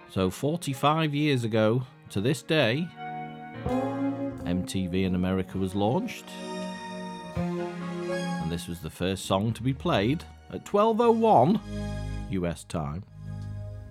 So 45 years ago to this day, MTV in America was launched. And this was the first song to be played at 12:01 US time.